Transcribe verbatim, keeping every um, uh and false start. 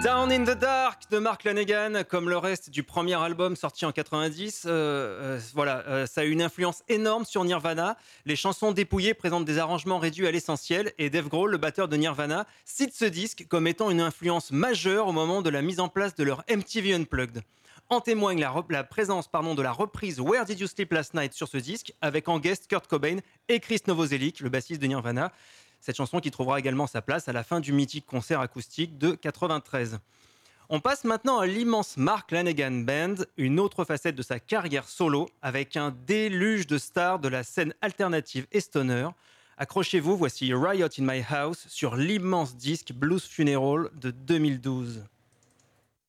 Down in the Dark de Mark Lanegan, comme le reste du premier album sorti en quatre-vingt-dix, euh, euh, voilà, euh, ça a eu une influence énorme sur Nirvana. Les chansons dépouillées présentent des arrangements réduits à l'essentiel et Dave Grohl, le batteur de Nirvana, cite ce disque comme étant une influence majeure au moment de la mise en place de leur M T V Unplugged. En témoigne la, rep- la présence pardon, de la reprise Where Did You Sleep Last Night sur ce disque, avec en guest Kurt Cobain et Chris Novoselic, le bassiste de Nirvana. Cette chanson qui trouvera également sa place à la fin du mythique concert acoustique de quatre-vingt-treize. On passe maintenant à l'immense Mark Lanegan Band, une autre facette de sa carrière solo, avec un déluge de stars de la scène alternative et stoner. Accrochez-vous, voici Riot in My House sur l'immense disque Blues Funeral de deux mille douze.